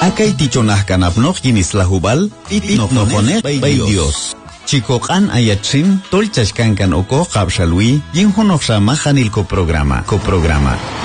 Akay tichonahkan apnoq yinislahubal itnoqnoqoneq bay Dios. Chikoqan ayatsin tolchashkankan oko qabshalwi yinhonoqsha majanilko programa.